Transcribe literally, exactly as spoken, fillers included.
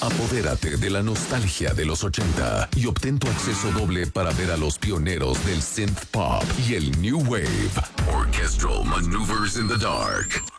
Apodérate de la nostalgia de los ochenta y obtén tu acceso doble para ver a los pioneros del synth pop y el new wave. Orchestral Maneuvers in the Dark.